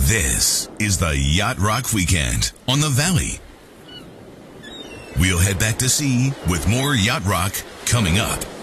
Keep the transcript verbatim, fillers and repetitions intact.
This is the Yacht Rock Weekend on the Valley. We'll head back to sea with more Yacht Rock coming up.